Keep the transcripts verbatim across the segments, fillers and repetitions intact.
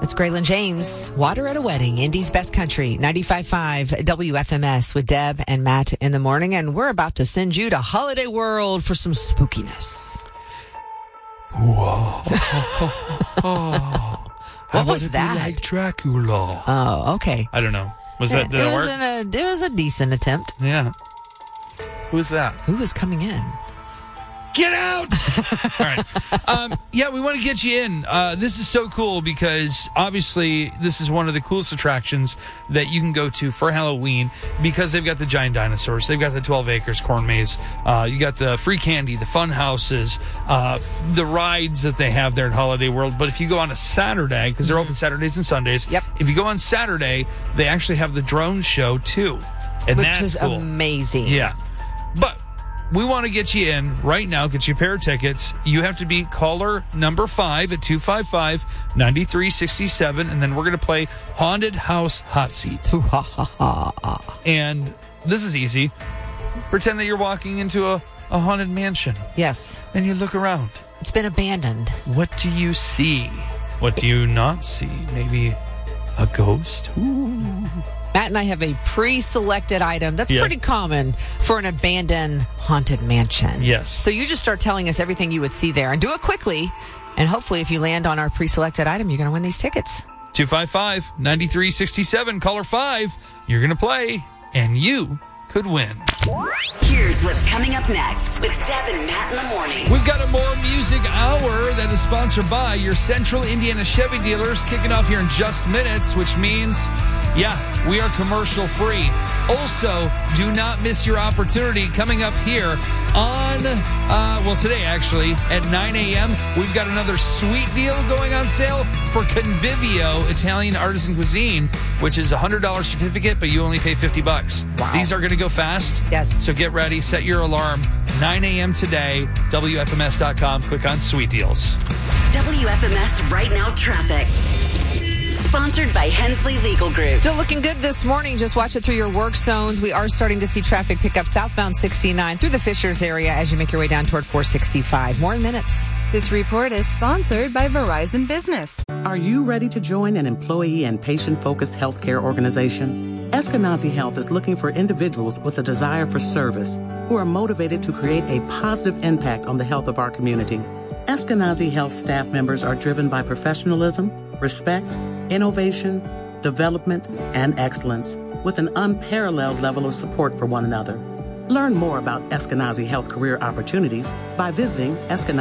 It's Graylin James. Water at a Wedding, Indy's Best Country, ninety-five point five W F M S with Deb and Matt in the morning. And we're about to send you to Holiday World for some spookiness. Whoa. What was it that? Be like Dracula. Oh, okay. I don't know. Was that, did it, it was work? an, a, it was a decent attempt. Yeah. Who's that? Who was coming in? Get out! All right. Um, yeah, we want to get you in. Uh, this is so cool because obviously this is one of the coolest attractions that you can go to for Halloween because they've got the giant dinosaurs. They've got the twelve acres corn maze. Uh, you got the free candy, the fun houses, uh, f- the rides that they have there at Holiday World. But if you go on a Saturday, because they're Mm-hmm. open Saturdays and Sundays. Yep. If you go on Saturday, they actually have the drone show too. And Which that's is cool. amazing. Yeah. But we want to get you in right now, get you a pair of tickets. You have to be caller number five at two five five, nine three six seven, and then we're going to play Haunted House Hot Seat. And this is easy. Pretend that you're walking into a, a haunted mansion. Yes. And you look around. It's been abandoned. What do you see? What do you not see? Maybe a ghost? Ooh. Matt and I have a pre-selected item that's Yeah. pretty common for an abandoned haunted mansion. Yes. So you just start telling us everything you would see there and do it quickly. And hopefully if you land on our pre-selected item, you're going to win these tickets. two five five, nine three six seven, caller five. You're going to play, and you could win. Here's what's coming up next with Deb and Matt in the morning. We've got a more music hour that is sponsored by your Central Indiana Chevy dealers, kicking off here in just minutes, which means, yeah, we are commercial free. Also, do not miss your opportunity coming up here on, uh, well, today actually, at nine a.m. We've got another sweet deal going on sale for Convivio Italian Artisan Cuisine, which is a one hundred dollars certificate, but you only pay fifty bucks. Wow. These are going to go fast. Yes. So get ready, set your alarm. nine a.m. today, W F M S dot com. Click on Sweet Deals. W F M S Right Now Traffic. Sponsored by Hensley Legal Group. Still looking good this morning. Just watch it through your work zones. We are starting to see traffic pick up southbound sixty-nine through the Fishers area as you make your way down toward four sixty-five. More in minutes. This report is sponsored by Verizon Business. Are you ready to join an employee and patient-focused healthcare organization? Eskenazi Health is looking for individuals with a desire for service who are motivated to create a positive impact on the health of our community. Eskenazi Health staff members are driven by professionalism, respect, innovation, development, and excellence, with an unparalleled level of support for one another. Learn more about Eskenazi Health career opportunities by visiting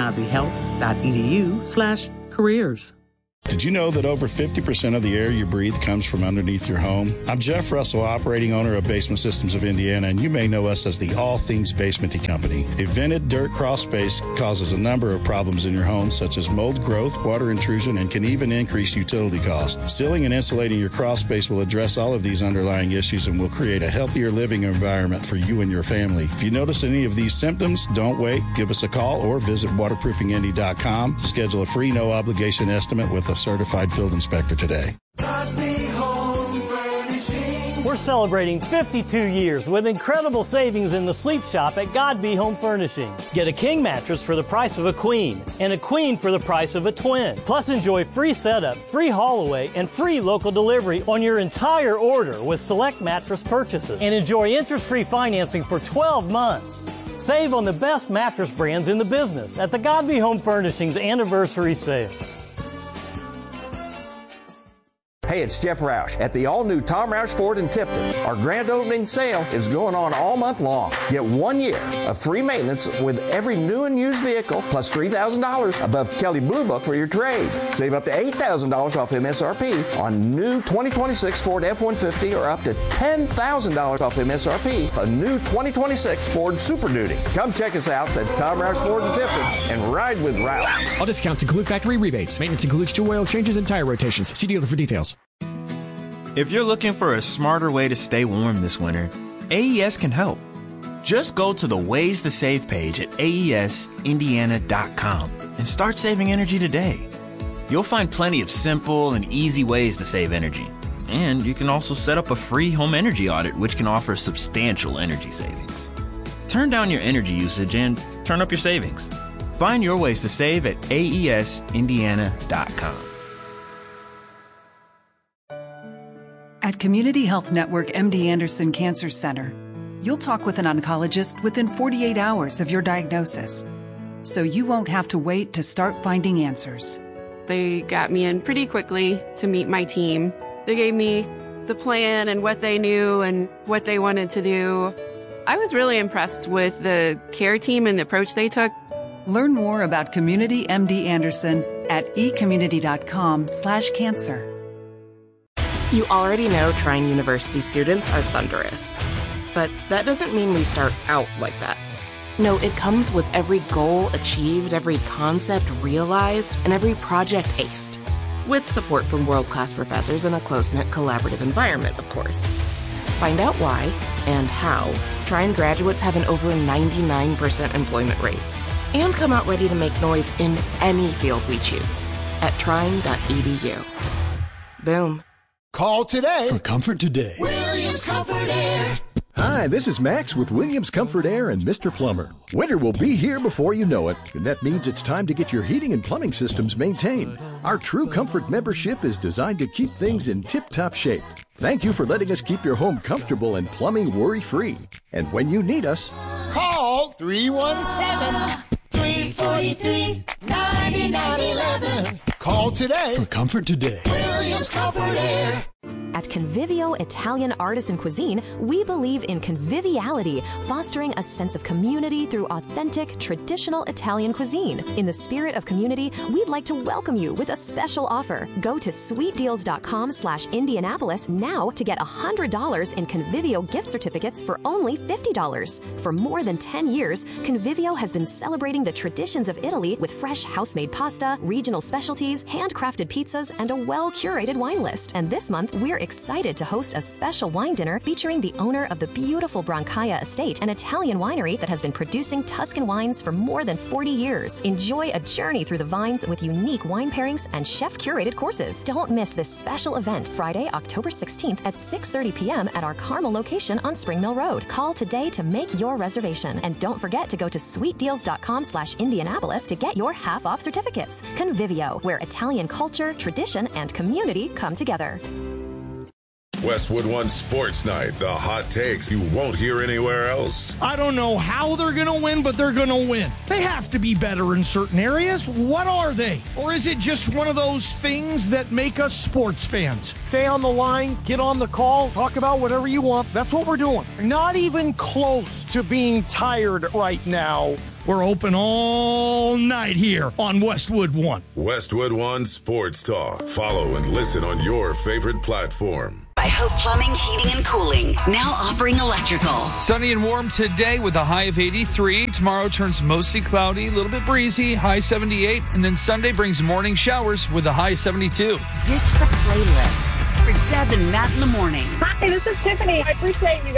eskenazihealth.edu slash careers. Did you know that over fifty percent of the air you breathe comes from underneath your home? I'm Jeff Russell, operating owner of Basement Systems of Indiana, and you may know us as the All Things Basementy Company. A vented dirt crawl space causes a number of problems in your home, such as mold growth, water intrusion, and can even increase utility costs. Sealing and insulating your crawl space will address all of these underlying issues and will create a healthier living environment for you and your family. If you notice any of these symptoms, don't wait. Give us a call or visit waterproofing indy dot com. Schedule a free no-obligation estimate with a certified field inspector today. We're celebrating fifty-two years with incredible savings in the sleep shop at Godby Home Furnishing. Get a king mattress for the price of a queen and a queen for the price of a twin. Plus enjoy free setup, free haul away, and free local delivery on your entire order with select mattress purchases. And enjoy interest-free financing for twelve months. Save on the best mattress brands in the business at the Godby Home Furnishings Anniversary Sale. Hey, it's Jeff Roush at the all-new Tom Roush Ford in Tipton. Our grand opening sale is going on all month long. Get one year of free maintenance with every new and used vehicle, plus three thousand dollars above Kelley Blue Book for your trade. Save up to eight thousand dollars off M S R P on new twenty twenty-six Ford F one fifty or up to ten thousand dollars off M S R P a new twenty twenty-six Ford Super Duty. Come check us out at Tom Roush Ford in Tipton and ride with Roush. All discounts include factory rebates. Maintenance includes two oil changes and tire rotations. See dealer for details. If you're looking for a smarter way to stay warm this winter, A E S can help. Just go to the Ways to Save page at A E S Indiana dot com and start saving energy today. You'll find plenty of simple and easy ways to save energy. And you can also set up a free home energy audit, which can offer substantial energy savings. Turn down your energy usage and turn up your savings. Find your ways to save at A E S Indiana dot com. At Community Health Network M D Anderson Cancer Center, you'll talk with an oncologist within forty-eight hours of your diagnosis, so you won't have to wait to start finding answers. They got me in pretty quickly to meet my team. They gave me the plan and what they knew and what they wanted to do. I was really impressed with the care team and the approach they took. Learn more about Community M D Anderson at ecommunity.com slash cancer. You already know Trine University students are thunderous. But that doesn't mean we start out like that. No, it comes with every goal achieved, every concept realized, and every project aced. With support from world-class professors in a close-knit collaborative environment, of course. Find out why and how Trine graduates have an over ninety-nine percent employment rate. And come out ready to make noise in any field we choose at trine dot e d u. Boom. Call today for Comfort Today. Williams Comfort Air. Hi, this is Max with Williams Comfort Air and Mister Plumber. Winter will be here before you know it, and that means it's time to get your heating and plumbing systems maintained. Our True Comfort membership is designed to keep things in tip-top shape. Thank you for letting us keep your home comfortable and plumbing worry-free. And when you need us, call three one seven, three four three, nine nine one one. Call today for Comfort Today. Williams Comfort Air. At Convivio Italian Artisan Cuisine, we believe in conviviality, fostering a sense of community through authentic, traditional Italian cuisine. In the spirit of community, we'd like to welcome you with a special offer. Go to sweetdeals.com slash Indianapolis now to get one hundred dollars in Convivio gift certificates for only fifty dollars. For more than ten years, Convivio has been celebrating the traditions of Italy with fresh house-made pasta, regional specialties, handcrafted pizzas, and a well-curated wine list. And this month, we're excited to host a special wine dinner featuring the owner of the beautiful Brancaia Estate, an Italian winery that has been producing Tuscan wines for more than forty years. Enjoy a journey through the vines with unique wine pairings and chef-curated courses. Don't miss this special event Friday, October sixteenth at six thirty p.m. at our Carmel location on Spring Mill Road. Call today to make your reservation. And don't forget to go to sweetdeals.com slash Indianapolis to get your half-off certificates. Convivio, where Italian culture, tradition, and community come together. Westwood One Sports Night, the hot takes you won't hear anywhere else. I don't know how they're going to win, but they're going to win. They have to be better in certain areas. What are they? Or is it just one of those things that make us sports fans? Stay on the line, get on the call, talk about whatever you want. That's what we're doing. Not even close to being tired right now. We're open all night here on Westwood One. Westwood One Sports Talk. Follow and listen on your favorite platform. By Hope Plumbing, Heating, and Cooling. Now offering electrical. Sunny and warm today with a high of eighty-three. Tomorrow turns mostly cloudy, a little bit breezy, high seventy-eight. And then Sunday brings morning showers with a high seventy-two. Ditch the playlist for Deb and Matt in the morning. Hi, this is Tiffany. I appreciate you guys.